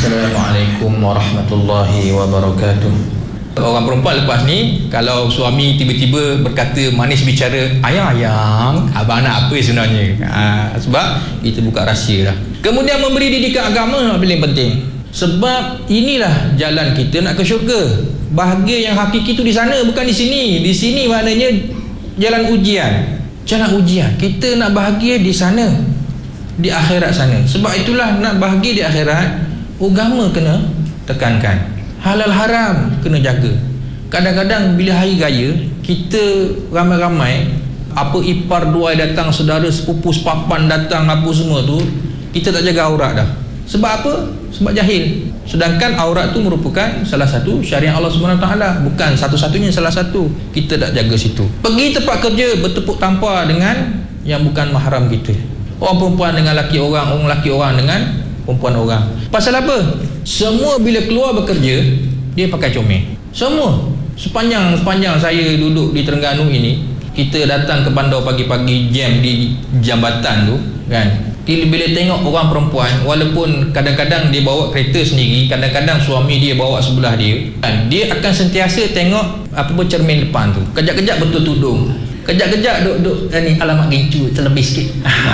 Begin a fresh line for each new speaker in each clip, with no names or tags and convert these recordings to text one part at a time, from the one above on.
Assalamualaikum warahmatullahi wabarakatuh. Orang perempuan lepas ni, kalau suami tiba-tiba berkata manis bicara, ayang-ayang, abang nak apa sebenarnya? Sebab kita buka rahsia dah. Kemudian memberi didikan agama yang paling penting. Sebab inilah jalan kita nak ke syurga. Bahagia yang hakiki itu di sana, bukan di sini. Di sini maknanya jalan ujian. Jalan ujian. Kita nak bahagia di sana, di akhirat sana. Sebab itulah nak bahagia di akhirat, agama kena tekankan. Halal haram kena jaga. Kadang-kadang bila hari raya, kita ramai-ramai, apa ipar dua datang, saudara sepupu sepapan datang, apa semua tu, kita tak jaga aurat dah. Sebab apa? Sebab jahil. Sedangkan aurat tu merupakan salah satu syariat Allah SWT, bukan satu-satunya, salah satu. Kita tak jaga situ. Pergi tempat kerja bertepuk tampar dengan yang bukan mahram kita. Orang perempuan dengan laki orang, orang laki orang dengan perempuan orang. Pasal apa? Semua bila keluar bekerja, dia pakai comel. Semua. Sepanjang saya duduk di Terengganu ini, kita datang ke bandar pagi-pagi, jam di jambatan tu kan. Bila tengok orang perempuan, walaupun kadang-kadang dia bawa kereta sendiri, kadang-kadang suami dia bawa sebelah dia kan, dia akan sentiasa tengok apa cermin depan tu. Kejap-kejap betul tudung, kejap-kejap duduk ni, alamak gincu terlebih sikit.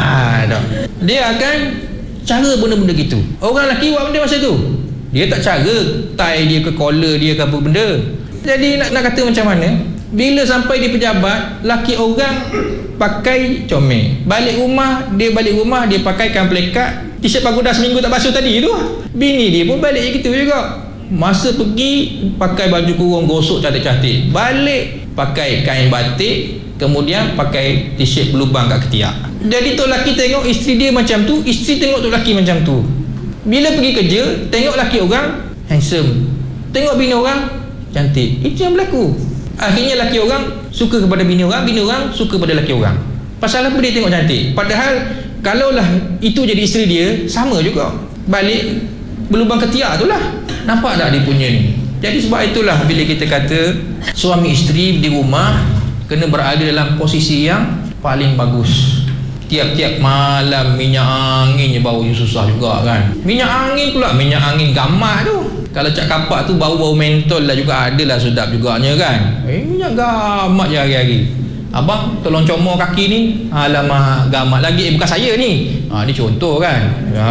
Dia akan cara benda-benda gitu. Orang lelaki buat benda masa tu, dia tak cara tie dia ke collar dia ke apa benda. Jadi nak kata macam mana, bila sampai di pejabat, laki orang pakai comel, balik rumah dia pakaikan plekat, t-shirt pagoda seminggu tak basuh tadi tu. Bini dia pun balik gitu juga. Masa pergi pakai baju kurung gosok cantik-cantik, balik pakai kain batik, kemudian pakai t-shirt berlubang kat ketiak. Jadi tu laki tengok isteri dia macam tu, isteri tengok tu laki macam tu. Bila pergi kerja, tengok laki orang handsome, tengok bini orang cantik. Itu yang berlaku. Akhirnya laki orang suka kepada bini orang suka kepada laki orang. Pasal apa dia tengok cantik? Padahal kalaulah itu jadi isteri dia, sama juga, balik berlubang ketiak tu lah. Nampak tak dia punya ni? Jadi sebab itulah bila kita kata suami isteri di rumah kena berada dalam posisi yang paling bagus. Tiap-tiap malam minyak anginnya baunya susah juga kan. Minyak angin pula, minyak angin gamak tu. Kalau cak kapak tu bau-bau mentol lah juga, adalah sedap juganya kan. Minyak gamak je hari-hari. Abang tolong comor kaki ni, alamak gamak lagi. Bukan saya ni. Ni contoh kan.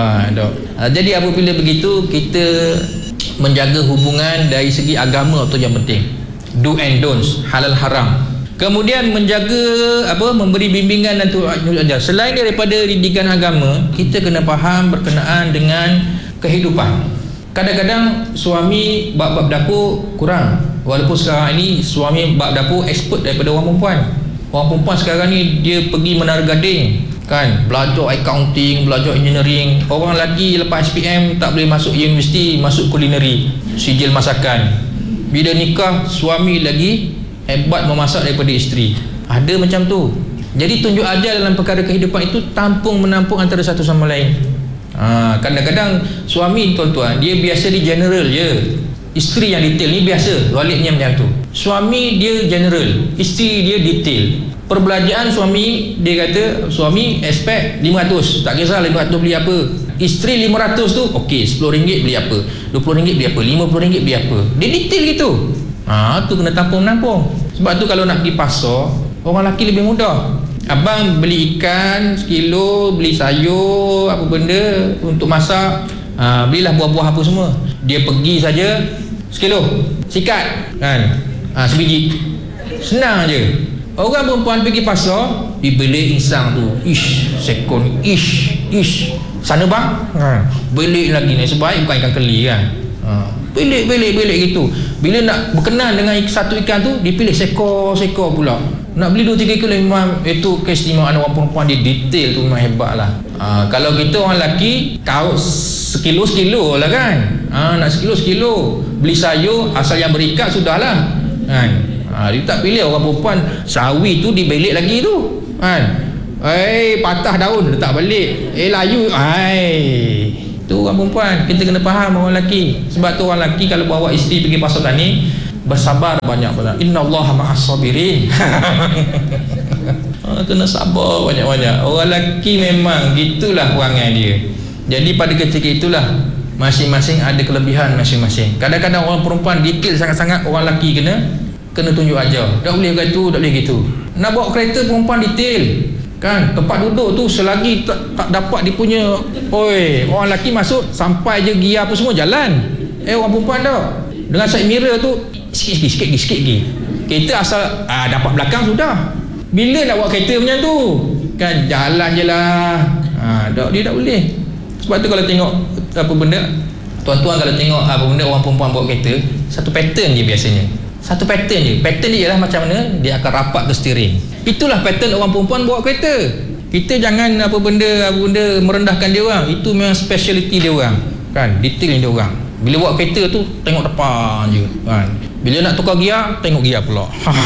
Jadi apabila begitu, kita menjaga hubungan dari segi agama tu yang penting. Do and don'ts, halal haram. Kemudian menjaga memberi bimbingan dan ajar. Selain daripada didikan agama, kita kena faham berkenaan dengan kehidupan. Kadang-kadang suami bab-bab dapur kurang. Walaupun sekarang ini suami bab dapur expert daripada orang perempuan. Orang perempuan sekarang ni dia pergi Menara Gading kan, belajar accounting, belajar engineering. Orang lelaki lepas SPM tak boleh masuk universiti, masuk culinary, sijil masakan. Bila nikah, suami lagi hebat memasak daripada isteri. Ada macam tu. Jadi tunjuk ajar dalam perkara kehidupan itu tampung menampung antara satu sama lain. Kadang-kadang suami tuan-tuan, dia biasa di general je, isteri yang detail. Ni biasa waliknya macam tu. Suami dia general, isteri dia detail. Perbelanjaan suami, dia kata suami expect 500, tak kisah 500 beli apa. Isteri 500 tu okey, RM10 beli apa, RM20 beli apa, RM50 beli apa. Dia detail gitu. Tu kena tampung-nampung. Sebab tu kalau nak pergi pasar, orang lelaki lebih mudah. Abang beli ikan sekilo, beli sayur, apa benda untuk masak, belilah buah-buah apa semua. Dia pergi saja sekilo, sikat kan, sebiji. Senang je. Orang perempuan pergi pasar, dibeli insang tu, sekon, sana bang, beli lagi ni, sebaik bukan ikan keli kan. Belik gitu. Bila nak berkenan dengan satu ikan tu, dipilih sekor pula. Nak beli 2-3 kilo, memang itu keistimewaan orang perempuan. Dia detail tu memang hebat lah. Kalau kita orang lelaki, kau sekilo lah kan. Nak sekilo, beli sayur asal yang berikat sudahlah kan. Dia tak pilih orang perempuan, sawi tu dibelik lagi tu kan. Patah daun letak balik, layu, tu orang perempuan. Kita kena faham orang lelaki. Sebab tu orang lelaki kalau bawa isteri pergi pasar tani, bersabar banyak-banyak. Innallaha ma'as sabirin. Kena sabar banyak-banyak. Orang lelaki memang gitulah perangai dia. Jadi pada ketika itulah Masing-masing ada kelebihan masing-masing. Kadang-kadang orang perempuan detail sangat-sangat, orang lelaki kena tunjuk ajar. Tak boleh gitu, tak boleh gitu. Nak bawa kereta perempuan detail, kan? Tempat duduk tu selagi tak dapat dia punya, orang lelaki masuk sampai je gear apa semua jalan. Orang perempuan tak. Dengan side mirror tu sikit lagi. Kereta asal dapat belakang sudah. Bila nak buat kereta macam tu? Kan jalan je lah. Dia tak boleh. Sebab tu kalau tengok apa benda, tuan-tuan kalau tengok apa benda orang perempuan buat kereta, satu pattern je biasanya. Satu pattern je. Pattern dia ialah macam mana dia akan rapat ke steering. Itulah pattern orang perempuan bawa kereta. Kita jangan apa benda merendahkan dia orang. Itu memang speciality dia orang. Kan, detail dia orang. Bila buat kereta tu tengok depan je, kan. Bila nak tukar gear, tengok gear pula.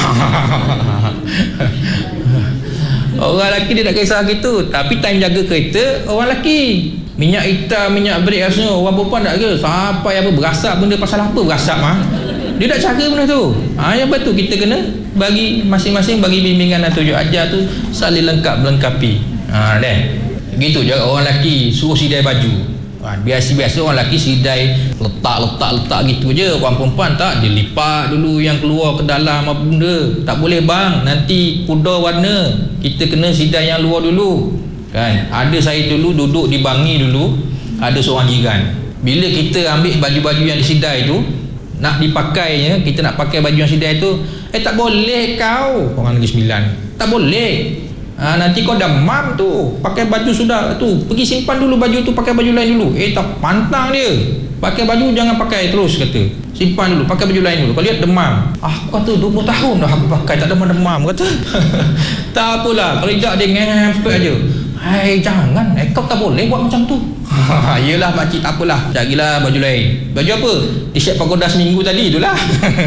Orang lelaki dia tak kisah gitu, tapi time jaga kereta orang lelaki. Minyak hitam, minyak brake semua, orang perempuan tak kira. Sampai apa berasap benda, pasal apa berasap dia tak cara benda tu. Yang betul kita kena bagi masing-masing bagi bimbingan dan tunjuk ajar tu saling melengkapi. Gitu je orang lelaki suruh sidai baju. Biasa-biasa orang lelaki sidai letak gitu je. Orang perempuan tak, dia lipat dulu yang keluar ke dalam apa benda. Tak boleh bang, nanti pudar warna. Kita kena sidai yang luar dulu, kan. Ada saya dulu duduk di Bangi dulu, ada seorang jiran. Bila kita ambil baju-baju yang disidai tu nak dipakainya, kita nak pakai baju yang sidai tu, tak boleh kau, orang Negeri Sembilan, tak boleh. Nanti kau dah mam tu, pakai baju sudah tu, pergi simpan dulu baju tu, pakai baju lain dulu. Tak pantang dia. Pakai baju jangan pakai terus, kata. Simpan dulu, pakai baju lain dulu. Kau lihat demam. Aku kata 20 tahun dah aku pakai tak demam, kata. Tak apalah, kalau tidak dia ngempet aja. Jangan, kau tak boleh buat macam tu. Yelah pakcik, tak apalah, carilah baju lain. Baju apa? T-shirt pagoda seminggu tadi itulah.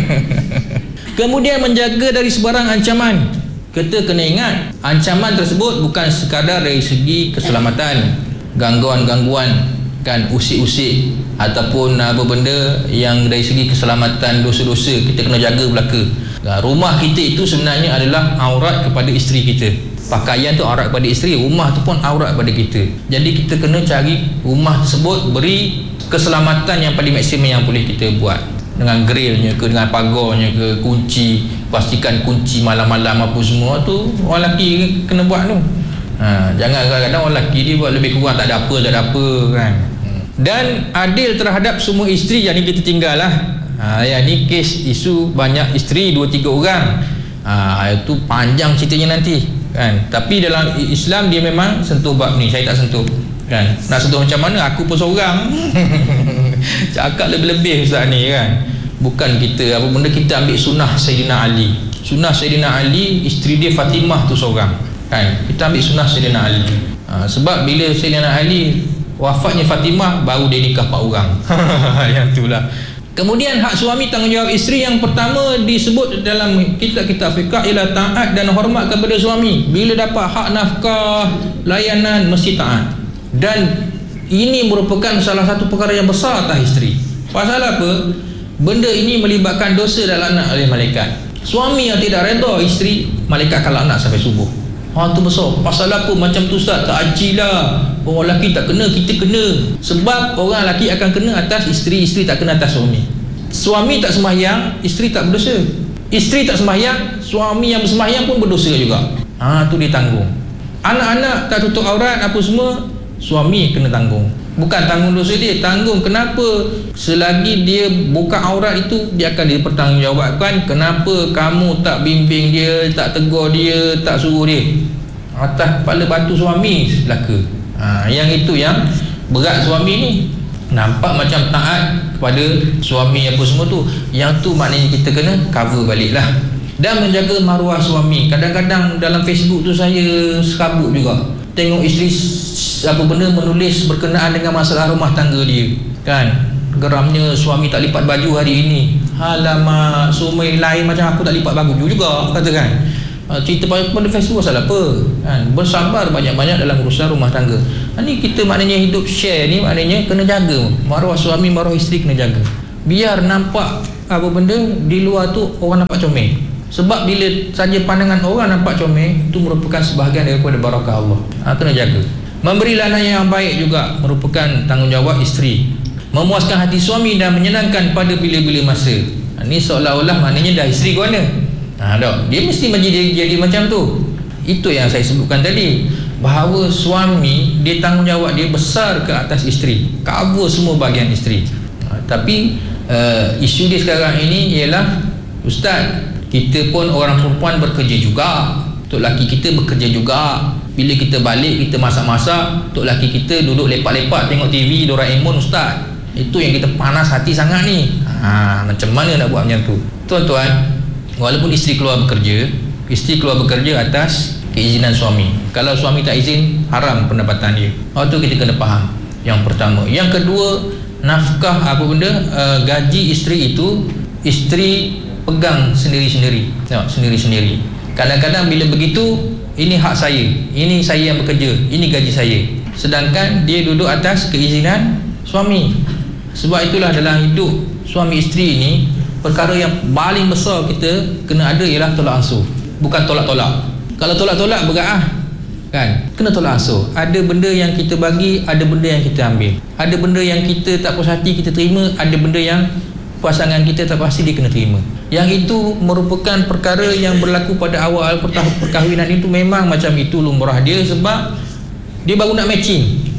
Kemudian menjaga dari sebarang ancaman. Kita kena ingat, ancaman tersebut bukan sekadar dari segi keselamatan, gangguan-gangguan, kan, usik-usik ataupun apa benda yang dari segi keselamatan, dosa-dosa kita kena jaga belaka. Rumah kita itu sebenarnya adalah aurat kepada isteri kita. Pakaian tu aurat kepada isteri, rumah tu pun aurat kepada kita. Jadi kita kena cari rumah tersebut beri keselamatan yang paling maksimum yang boleh kita buat. Dengan grillnya ke, dengan pagarnya ke, kunci, pastikan kunci malam-malam apa semua tu orang lelaki kena buat tu. Jangan kadang-kadang orang lelaki dia buat lebih kurang tak ada apa kan. Dan adil terhadap semua isteri, yang ni kita tinggal lah. Yang ni kes isu banyak isteri 2-3 orang. Itu panjang ceritanya nanti kan. Tapi dalam Islam dia memang sentuh bab ni, saya tak sentuh kan. Nak sentuh macam mana, aku pun seorang. Cakap lebih-lebih Ustaz ni kan. Bukan kita apa benda, kita ambil sunnah Sayyidina Ali. Sunnah Sayyidina Ali, isteri dia Fatimah tu seorang kan. Kita ambil sunnah Sayyidina Ali. Sebab bila Sayyidina Ali wafatnya Fatimah, baru dia nikah 4 orang. Yang itulah. Kemudian hak suami, tanggungjawab isteri yang pertama disebut dalam kitab-kitab fiqh ialah taat dan hormat kepada suami. Bila dapat hak nafkah, layanan, mesti taat. Dan ini merupakan salah satu perkara yang besar atas isteri. Pasal apa? Benda ini melibatkan dosa dan laknat oleh malaikat. Suami yang tidak redha isteri, malaikat akan laknat sampai subuh. Tu besar. Pasal apa macam tu Ustaz? Tak ajilah. Orang lelaki tak kena, kita kena. Sebab orang lelaki akan kena atas isteri, isteri tak kena atas suami. Suami tak sembahyang, isteri tak berdosa. Isteri tak sembahyang, suami yang bersembahyang pun berdosa juga. Tu dia tanggung. Anak-anak tak tutup aurat apa semua, suami kena tanggung. Bukan tanggung dosa dia, tanggung kenapa selagi dia buka aurat itu dia akan dipertanggungjawabkan. Kenapa kamu tak bimbing dia, tak tegur dia, tak suruh dia? Atas kepala batu suami belaka. Yang itu yang berat suami ni. Nampak macam taat kepada suami apa semua tu, yang tu maknanya kita kena cover balik lah. Dan menjaga maruah suami. Kadang-kadang dalam Facebook tu saya serabut juga, tengok isteri apa benda menulis berkenaan dengan masalah rumah tangga dia kan. Geramnya suami tak lipat baju hari ini. Alamak, suami lain macam aku tak lipat baju juga, kata kan. Cerita pada Facebook pasal apa kan. Bersabar banyak-banyak dalam urusan rumah tangga. Ni kita maknanya hidup share ni, maknanya kena jaga maruah suami, maruah isteri kena jaga. Biar nampak apa benda di luar tu orang nampak comel. Sebab bila saja pandangan orang nampak comel, itu merupakan sebahagian daripada barakah Allah. Kena jaga. Memberi layanan yang baik juga merupakan tanggungjawab isteri. memuaskan hati suami dan menyenangkan pada bila-bila masa. Ini seolah-olah maknanya dah isteri ke mana? Dia mesti jadi macam tu. Itu yang saya sebutkan tadi, bahawa suami dia tanggungjawab dia besar ke atas isteri, cover semua bahagian isteri. Tapi isu dia sekarang ini ialah, ustaz, kita pun orang perempuan bekerja juga, tok laki kita bekerja juga. Bila kita balik, kita masak-masak, tok laki kita duduk lepak-lepak tengok TV Doraemon, ustaz. Itu yang kita panas hati sangat ni. Macam mana nak buat macam tu? Tuan-tuan, walaupun isteri keluar bekerja atas keizinan suami. Kalau suami tak izin, haram pendapatan dia. Waktu kita kena faham. Yang pertama. Yang kedua, nafkah gaji isteri itu isteri pegang sendiri-sendiri. Tengok, sendiri-sendiri. Kadang-kadang bila begitu, ini hak saya, ini saya yang bekerja, ini gaji saya. Sedangkan dia duduk atas keizinan suami. Sebab itulah dalam hidup suami isteri ini, perkara yang paling besar kita kena ada ialah tolak ansur. Bukan tolak-tolak. Kalau tolak-tolak berat kan, kena tolak ansur. Ada benda yang kita bagi, ada benda yang kita ambil. Ada benda yang kita tak puas hati kita terima, ada benda yang pasangan kita tak pasti dia kena terima. Yang itu merupakan perkara yang berlaku pada awal perkahwinan itu. Memang macam itu lumrah dia, sebab dia baru nak matching.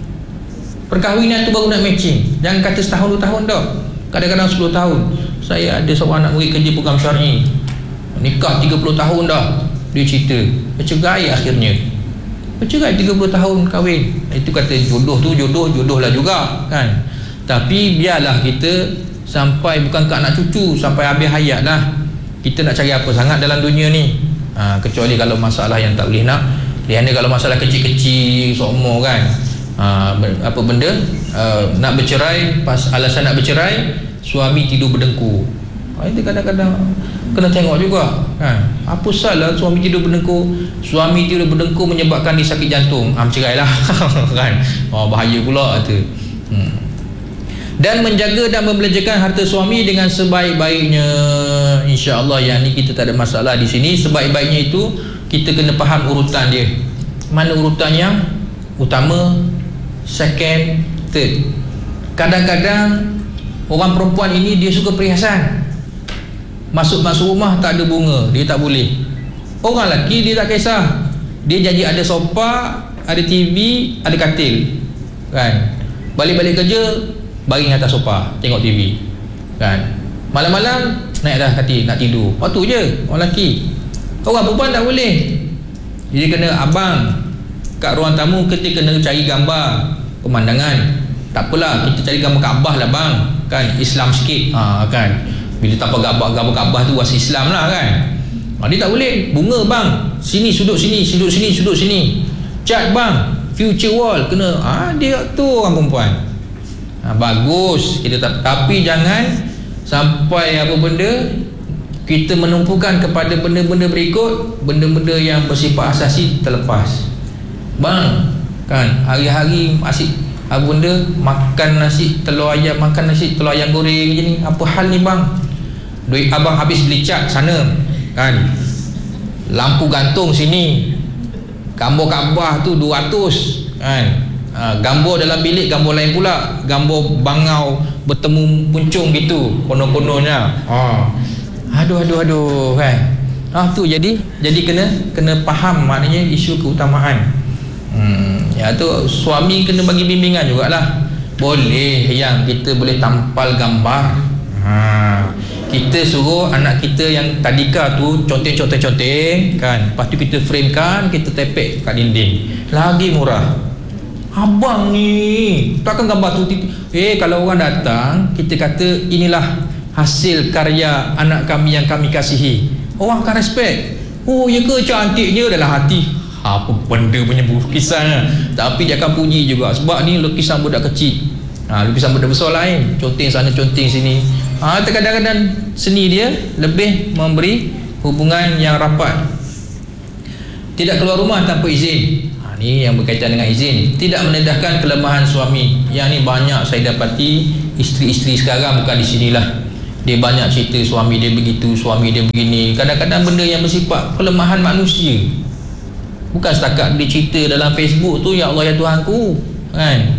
Perkahwinan tu baru nak matching. Jangan kata setahun 2 tahun dah. Kadang-kadang 10 tahun. Saya ada seorang anak murid kerja program syar'i, nikah 30 tahun dah. Dia cerita, bercerai akhirnya. Bercerai 30 tahun kahwin. Itu kata jodoh lah juga kan. Tapi biarlah kita sampai bukan ke anak cucu, sampai habis hayat lah. Kita nak cari apa sangat dalam dunia ni? Kecuali kalau masalah yang tak boleh nak. Kerana kalau masalah kecil-kecil sokmo kan, apa benda nak bercerai, pas alasan nak bercerai, suami tidur berdengkur. Itu kadang-kadang kena tengok juga kan. Apa salah suami tidur berdengkur? Suami tidur berdengkur menyebabkan dia sakit jantung, bercerailah kan. Bahaya pula tu. Dan menjaga dan membelanjakan harta suami dengan sebaik-baiknya, insya-Allah. Yang ni kita tak ada masalah di sini. Sebaik-baiknya itu kita kena faham urutan dia. Mana urutan yang utama, second, third. Kadang-kadang orang perempuan ini dia suka perhiasan. Masuk rumah tak ada bunga, dia tak boleh. Orang lelaki dia tak kisah. Dia janji ada sofa, ada TV, ada katil kan. Balik-balik kerja, baring atas sofa, tengok TV kan. Malam-malam naik atas katil nak tidur. Waktu je orang lelaki. Orang perempuan tak boleh. Jadi kena abang kat ruang tamu, kita kena cari gambar pemandangan. Tak apalah, kita cari gambar Kaabah lah bang kan, Islam sikit kan. Bila tanpa gambar Kaabah tu was Islam lah kan. Dia tak boleh. Bunga bang, sini sudut sini, sudut sini, sudut sini. Cat bang, future wall kena. Dia tu orang perempuan. Bagus kita tapi jangan sampai apa benda kita menumpukan kepada benda-benda berikut, benda-benda yang bersifat asasi terlepas. Bang kan, hari-hari asyik apa benda, makan nasi telur ayam goreng je ni. Apa hal ni bang? Duit abang habis beli cat sana kan, lampu gantung sini, gambar Kaabah tu 200 kan. Gambar dalam bilik gambar lain pula, gambar bangau bertemu puncung gitu konon-kononnya. Aduh kan. Tu jadi kena faham maknanya isu keutamaan. Ya tu suami kena bagi bimbingan jugalah. Boleh yang kita boleh tampal gambar. Kita suruh anak kita yang tadika tu conteng kan. Lepas tu kita framekan, kita tepek kat dinding. Lagi murah. Abang ni takkan gambar tu kalau orang datang kita kata inilah hasil karya anak kami yang kami kasihi, orang akan respect. Ya ke, cantiknya dalam hati. Apa benda punya lukisan. Tapi dia akan puji juga sebab ni lukisan budak kecil. Lukisan budak besar lain, conteng sana conteng sini. Kadang-kadang seni dia lebih memberi hubungan yang rapat. Tidak keluar rumah tanpa izin. Ni yang berkaitan dengan izin. Tidak menedahkan kelemahan suami. Yang ni banyak saya dapati isteri-isteri sekarang, bukan di sinilah. Dia banyak cerita suami dia begitu, suami dia begini. Kadang-kadang benda yang bersifat kelemahan manusia. Bukan setakat dia cerita dalam Facebook tu, ya Allah ya Tuhanku kan.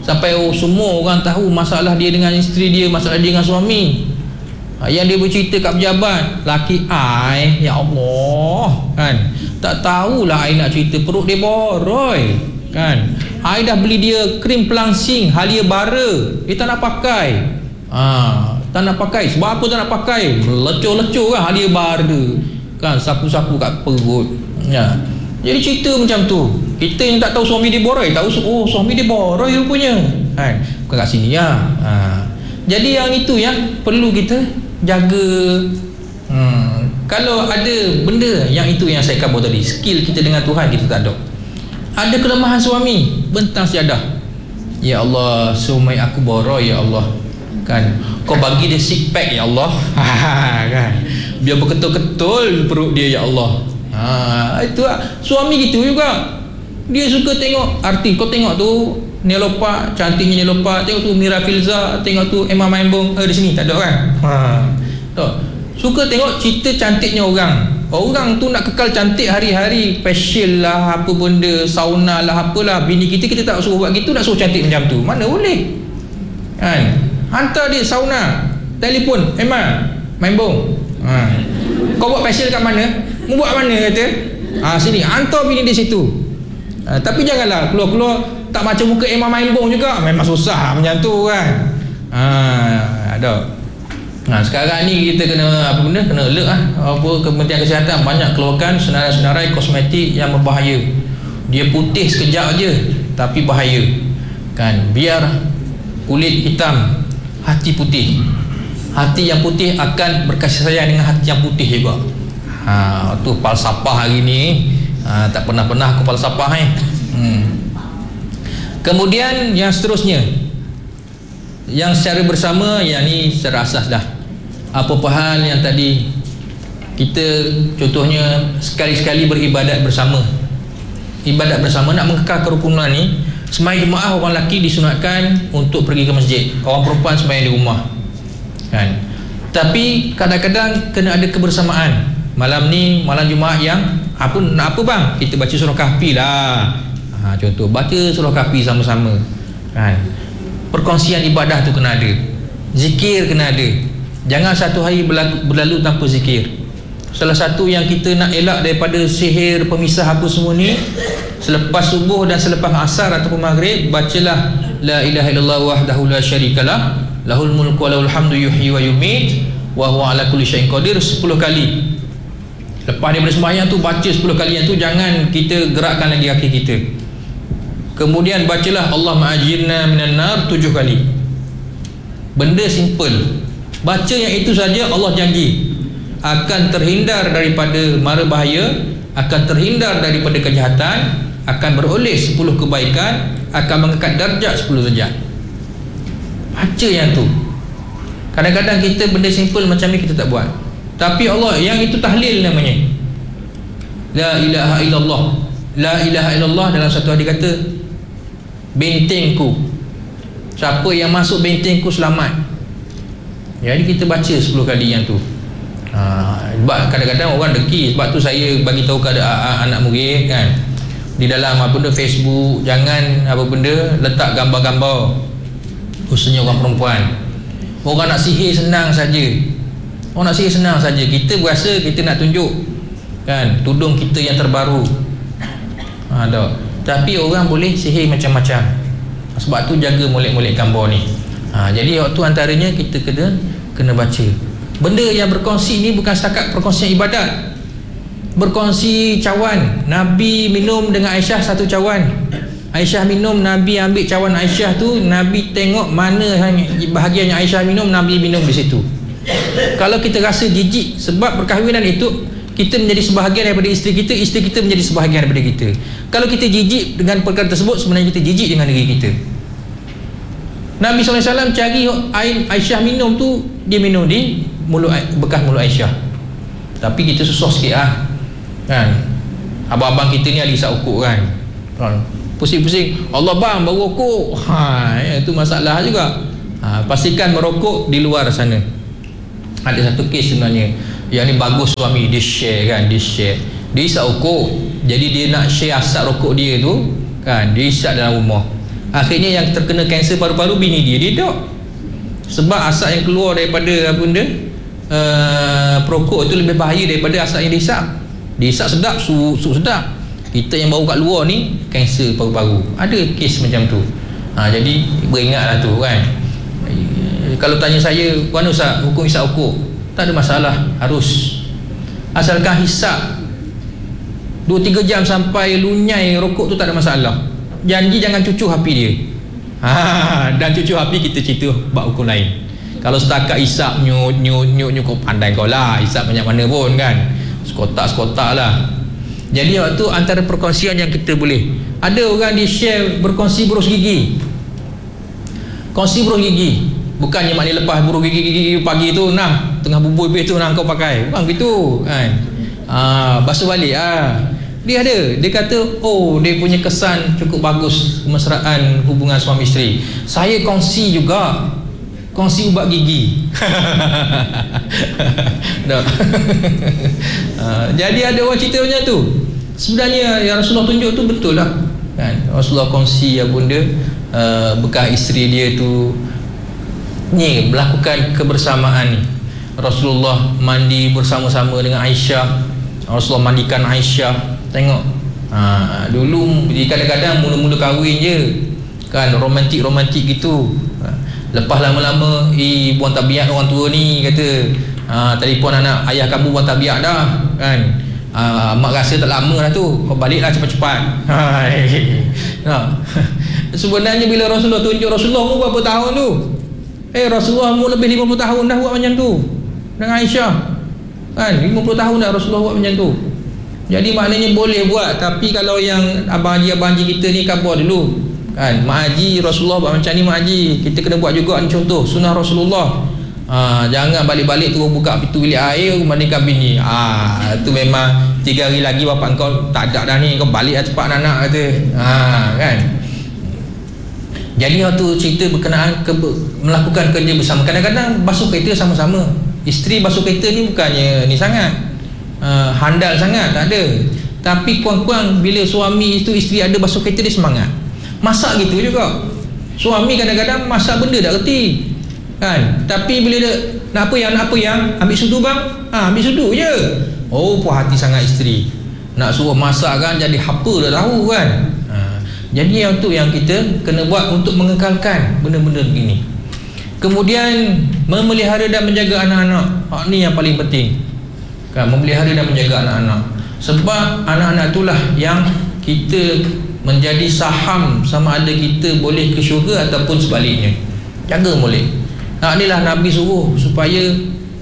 sampai semua orang tahu masalah dia dengan isteri dia, masalah dia dengan suami. Yang dia bercerita kat pejabat, laki I, ya Allah, kan, tak tahulah I nak cerita, perut dia boroi, kan. I dah beli dia krim pelangsing Halia bara, dia tak nak pakai. Tak nak pakai. Sebab apa tak nak pakai? Lecur-lecur kan Halia bara, kan, sapu-sapu kat perut. Ya. Jadi cerita macam tu. Kita yang tak tahu suami dia boroi, tahu suami dia boroi rupanya, kan. Bukan kat sini ya. Jadi yang itu yang perlu kita jaga. Kalau ada benda yang itu yang saya kabur tadi, skill kita dengan Tuhan kita tak ada. Ada kelemahan suami, bentang siadah, ya Allah, suami aku boroi ya Allah, kan, kau bagi dia six pack ya Allah, kan, biar berketul-ketul perut dia ya Allah. Itu suami gitu juga. Dia suka tengok artis. Kau tengok tu Nelopa, cantiknya Nelopa, tengok tu Mira Filza, tengok tu Emma Maimbong, di sini tak ada kan. Tak. Suka tengok cerita cantiknya orang. Orang tu nak kekal cantik hari-hari, facial lah, apa benda, sauna lah, apalah. Bini kita tak suruh buat gitu, nak suruh cantik macam tu, mana boleh, kan. Hantar dia sauna, telefon, Emma Maimbong, kau buat facial kat mana? Mu buat mana kata? Sini, hantar bini di situ. Tapi janganlah keluar-keluar tak macam muka Emma Maimbong juga. Memang susah macam tu kan. Ada. Sekarang ni kita kena kena alert lah. Kementerian Kesihatan banyak keluarkan senarai-senarai kosmetik yang berbahaya. Dia putih sekejap je tapi bahaya, kan. Biar kulit hitam, hati putih. Hati yang putih akan berkasih sayang dengan hati yang putih juga. Tu falsafah hari ni. Tak pernah-pernah aku falsafah Kemudian yang seterusnya, yang secara bersama, yang ni secara asas dah. Apa-apa hal yang tadi kita, contohnya sekali-sekali beribadat bersama. Ibadat bersama nak mengekal kerukunan ni. Sembahyang jemaah orang lelaki disunatkan untuk pergi ke masjid, orang perempuan sembahyang di rumah, kan. Tapi kadang-kadang kena ada kebersamaan. Malam ni malam Jumaat yang apa bang? Kita baca surah Kahfi lah. Contoh baca surah Kahfi sama-sama, kan. Perkongsian ibadah tu kena ada. Zikir kena ada. Jangan satu hari berlalu tanpa zikir. Salah satu yang kita nak elak daripada sihir pemisah apa semua ni, selepas subuh dan selepas asar ataupun maghrib, bacalah la ilaha illallah wahdahu la syarikalah, lahul mulku wa lahul hamdu yuhyi wa yumiit wa huwa ala kulli syai'in qadir 10 kali. Lepas daripada sembahyang tu baca 10 kali yang tu, jangan kita gerakkan lagi kaki kita. Kemudian bacalah Allah ma'ajirna minan nar 7 kali. Benda simple. Baca yang itu saja Allah janji akan terhindar daripada mara bahaya, akan terhindar daripada kejahatan, akan beroleh 10 kebaikan, akan mengangkat darjat 10 derajat. Baca yang tu. Kadang-kadang kita benda simple macam ni kita tak buat. Tapi Allah, yang itu tahlil namanya. La ilaha illallah. La ilaha illallah dalam satu hadis kata, bentengku, siapa yang masuk bentengku selamat. Jadi kita baca 10 kali yang tu. Sebab kadang-kadang orang deki. Sebab tu saya bagi tahu kepada anak murid, kan, di dalam apa benda Facebook, jangan apa benda letak gambar-gambar khususnya orang perempuan. Orang nak sihir senang saja. Orang nak sihir senang saja. Kita berasa kita nak tunjuk, kan, tudung kita yang terbaru. Tapi orang boleh sihir macam-macam. Sebab tu jaga molek-molek gambar ni. Jadi waktu antaranya kita kena baca. Benda yang berkongsi ni bukan setakat perkongsian ibadat. Berkongsi cawan. Nabi minum dengan Aisyah satu cawan. Aisyah minum, Nabi ambil cawan Aisyah tu, Nabi tengok mana bahagian yang Aisyah minum, Nabi minum di situ. Kalau kita rasa jijik sebab perkahwinan itu, kita menjadi sebahagian daripada isteri kita menjadi sebahagian daripada kita. Kalau kita jijik dengan perkara tersebut, sebenarnya kita jijik dengan diri kita. Nabi SAW cari air Aisyah minum tu, dia minum di mulut, bekas mulut Aisyah. Tapi kita susah sikit kan. Abang-abang kita ni ahli isap ukuk kan. Pusing-pusing, Allah bang baru rokok. Itu masalah juga. Pastikan merokok di luar sana. Ada satu kes sebenarnya, yang ni bagus suami, dia share kan, dia isap ukuk. Jadi dia nak share asap rokok dia tu, kan, dia isap dalam rumah. Akhirnya yang terkena kanser paru-paru bini dia dok. Sebab asap yang keluar daripada apa benda perokok itu lebih bahaya daripada asap yang dihisap. Dihisap sedap, sedap. Kita yang bau kat luar ni kanser paru-paru. Ada kes macam tu. Jadi beringatlah tu kan. Kalau tanya saya, mana Ustaz hukum hisap rokok? Tak ada masalah, harus. Asalkan hisap 2-3 jam sampai lunyai rokok tu tak ada masalah. Janji jangan cucuk api dia. Dan cucuk api kita cerita bab hukum lain. Kalau setakat hisap nyut kau pandai kau lah, hisap banyak mana pun kan. Sekotak lah. Jadi waktu antara perkongsian yang kita boleh, ada orang dia share berkongsi berus gigi. Kongsi berus gigi. Bukannya maknanya lepas berus gigi pagi tu nah tengah bubur habis tu nah kau pakai. Bukan gitu kan. Basuh balik dia ada, dia kata dia punya kesan cukup bagus kemesraan hubungan suami isteri. Saya kongsi juga, kongsi ubat gigi. Jadi ada orang cerita macam tu. Sebenarnya yang Rasulullah tunjuk tu betul lah kan. Rasulullah kongsi ya bunda bekas isteri dia tu ni melakukan kebersamaan ni. Rasulullah mandi bersama-sama dengan Aisyah. Rasulullah mandikan Aisyah. Tengok dulu kadang-kadang mula-mula kahwin je kan, romantik gitu. Lepas lama-lama buang tabiat orang tua ni kata telefon anak, ayah kamu buang tabiat dah kan. Mak rasa tak lama dah tu, kau baliklah cepat-cepat. Sebenarnya bila Rasulullah tunjuk, Rasulullah umur berapa tahun tu? Rasulullah umur lebih 50 tahun dah buat macam tu dengan Aisyah kan. 50 tahun dah Rasulullah buat macam tu. Jadi maknanya boleh buat. Tapi kalau yang abang haji kita ni khabar dulu kan, mak haji Rasulullah buat macam ni, mak haji kita kena buat juga ni, contoh sunnah Rasulullah. Jangan balik-balik terus buka pintu bilik air mandikan bini. Tu memang 3 hari lagi bapak kau tak ada dah ni, kau balik lah cepat anak kata. Kan. Jadi waktu cerita berkenaan melakukan kerja bersama, kadang-kadang basuh kereta sama-sama. Isteri basuh kereta ni bukannya ni sangat handal sangat, tak ada. Tapi kurang-kurang bila suami itu isteri ada basuh kereta dia semangat. Masak gitu juga. Suami kadang-kadang masak benda tak reti kan. Tapi bila dia nak apa yang ambil sudu bang, ambil sudu je. Puas hati sangat isteri. Nak suruh masak kan jadi hapa dah tahu kan. Jadi yang tu yang kita kena buat untuk mengekalkan benda-benda begini. Kemudian memelihara dan menjaga anak-anak. Ni yang paling penting kan, memelihara dan menjaga anak-anak. Sebab anak-anak itulah yang kita menjadi saham sama ada kita boleh ke syurga ataupun sebaliknya. Jaga boleh. Inilah Nabi suruh supaya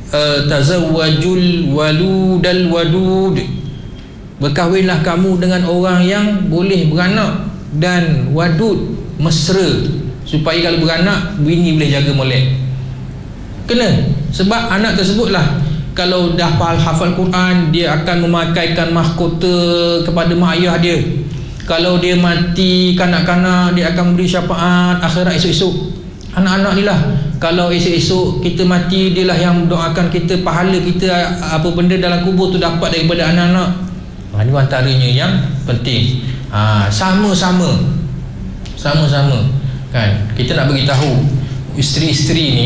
tazawwajul waludal wadud. Berkahwinlah kamu dengan orang yang boleh beranak dan wadud, mesra, supaya kalau beranak bini boleh jaga molek. Kena. Sebab anak tersebutlah kalau dah hafal Quran, dia akan memakaikan mahkota kepada mak ayah dia. Kalau dia mati kanak-kanak, dia akan memberi syafaat akhirat esok-esok. Anak-anak ni lah, kalau esok-esok kita mati, dia lah yang doakan kita, pahala kita apa benda dalam kubur tu dapat daripada anak-anak. Ini antaranya yang penting. Sama-sama kan, kita nak beritahu isteri-isteri ni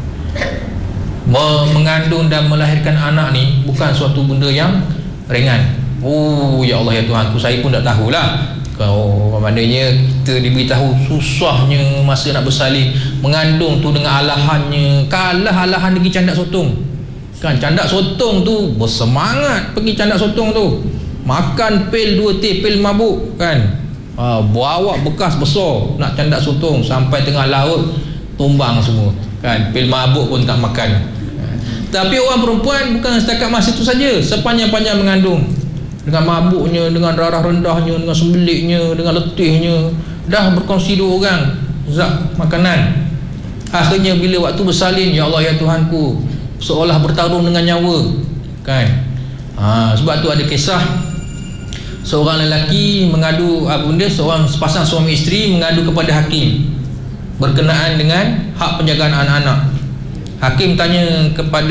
mengandung dan melahirkan anak ni bukan suatu benda yang ringan. Ya Allah ya Tuhanku, saya pun tak tahulah. Maknanya kita diberitahu susahnya masa nak bersalin, mengandung tu dengan alahannya. Kalah alahan pergi candak sotong kan. Candak sotong tu bersemangat pergi candak sotong tu, makan pil 2 teh pil mabuk kan. Bawa bekas besar nak candak sotong, sampai tengah laut tumbang semua kan. Pil mabuk pun tak makan. Tapi orang perempuan bukan setakat masa itu saja, sepanjang-panjang mengandung, dengan mabuknya, dengan darah rendahnya, dengan sembeliknya, dengan letihnya, dah berkongsi 2 orang zat makanan. Akhirnya bila waktu bersalin, ya Allah ya Tuhanku, seolah bertarung dengan nyawa kan. Sebab tu ada kisah seorang lelaki mengadu seorang sepasang suami isteri mengadu kepada hakim berkenaan dengan hak penjagaan anak-anak. Hakim tanya kepada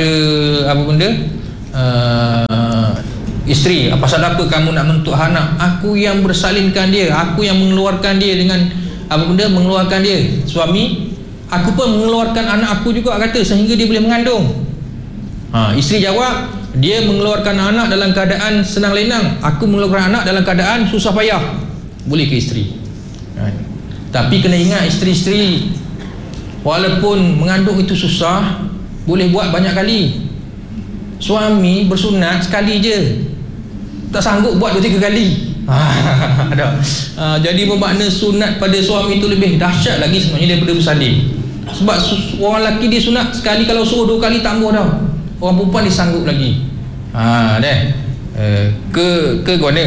isteri, pasal apa kamu nak menuntut anak? Aku yang bersalinkan dia, aku yang mengeluarkan dia dengan apa benda mengeluarkan dia. Suami, aku pun mengeluarkan anak aku juga, kata, sehingga dia boleh mengandung. Isteri jawab, dia mengeluarkan anak dalam keadaan senang lenang, aku mengeluarkan anak dalam keadaan susah payah. Boleh ke isteri? Tapi kena ingat, isteri-isteri, walaupun mengandung itu susah, boleh buat banyak kali. Suami bersunat sekali je, tak sanggup buat 2-3 kali. Ada. Jadi bermakna sunat pada suami itu lebih dahsyat lagi sebenarnya daripada bersalin. Sebab orang lelaki dia sunat sekali, kalau suruh 2 kali tak boleh dah. Orang perempuan dia sanggup lagi. Ke mana?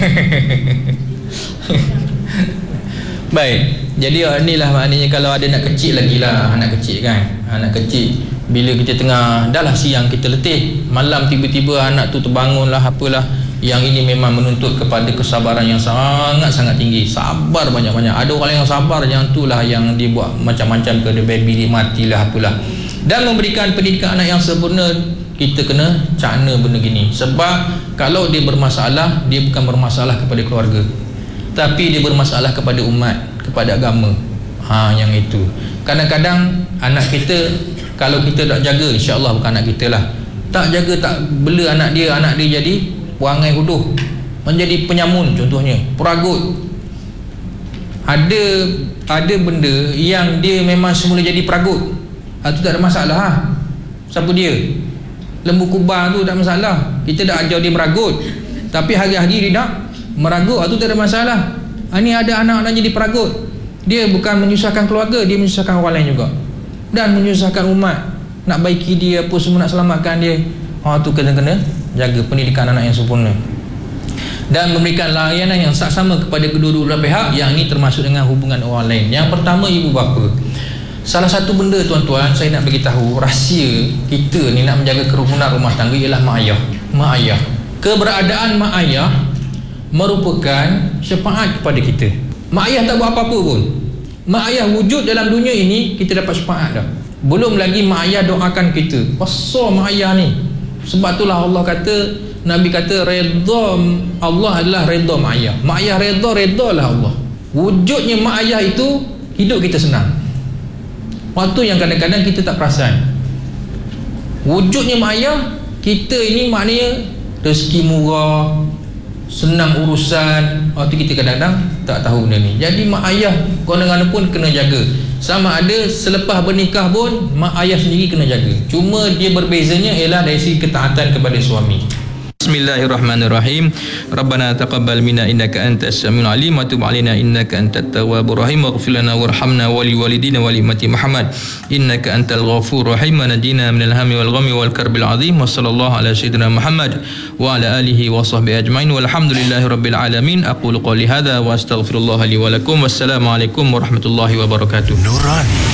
Baik. Jadi inilah maknanya kalau ada anak kecil lagi lah, anak kecil kan. Anak kecil, bila kita tengah, dah lah siang kita letih, malam tiba-tiba anak tu terbangun lah, apalah. Yang ini memang menuntut kepada kesabaran yang sangat-sangat tinggi. Sabar banyak-banyak. Ada orang yang sabar, yang itulah yang dia buat macam-macam ke dia, baby dia matilah, apalah. Dan memberikan pendidikan anak yang sempurna, kita kena cakna benda gini. Sebab kalau dia bermasalah, dia bukan bermasalah kepada keluarga, tapi dia bermasalah kepada umat, kepada agama. Yang itu. Kadang-kadang anak kita, kalau kita tak jaga, insya-Allah bukan anak kita lah, tak jaga, tak bela anak dia jadi perangai huduh, menjadi penyamun contohnya, peragut. Ada benda yang dia memang semula jadi peragut, itu tak ada masalah. Siapa dia? Lembu kubang tu tak masalah, kita dah ajar dia meragut, tapi hari-hari dia nak meragut, itu tak ada masalah. Ini ada anak-anak jadi peragut, dia bukan menyusahkan keluarga, dia menyusahkan orang lain juga, dan menyusahkan umat. Nak baiki dia apa semua, nak selamatkan dia. Tu kena jaga pendidikan anak yang sempurna dan memberikan layanan yang sama kepada kedua-dua pihak. Yang ini termasuk dengan hubungan orang lain. Yang pertama, ibu bapa. Salah satu benda tuan-tuan saya nak bagi tahu, rahsia kita ni nak menjaga kerukunan rumah tangga ialah mak ayah. Mak ayah, keberadaan mak ayah merupakan syafaat kepada kita. Mak ayah tak buat apa-apa pun, mak ayah wujud dalam dunia ini, kita dapat syafaat dah. Belum lagi mak ayah doakan kita. Besar mak ayah ni. Sebab itulah Allah kata, Nabi kata, redha Allah adalah redha mak ayah. Mak ayah redha lah Allah. Wujudnya mak ayah itu, hidup kita senang. Waktu yang kadang-kadang kita tak perasan. Wujudnya mak ayah, kita ini maknanya rezeki murah, senang urusan. Waktu kita kadang-kadang tak tahu benda ni. Jadi mak ayah kadang-kadang pun kena jaga. Sama ada selepas bernikah pun, mak ayah sendiri kena jaga. Cuma dia berbezanya ialah dari segi ketaatan kepada suami. Bismillahirrahmanirrahim. Rabbana taqabbal minna innaka antas samiul alim wa tub alaina innaka antat tawwabur rahim waghfir lana warhamna wa liwalidina wa li ummati Muhammad innaka antal ghafurur rahim wa najina minal hammi wal ghammi wal karbil azim wa sallallahu ala sayyidina Muhammad wa ala alihi wa sahbihi ajmain walhamdulillahi rabbil alamin. Aqulu qouli hadza wa astaghfirullah li wa lakum. Wassalamu alaikum warahmatullahi wabarakatuh. Nurani